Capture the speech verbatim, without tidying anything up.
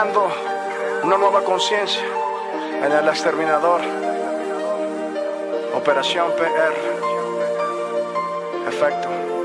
creando una nueva conciencia en el exterminador. Operación P R. Efecto.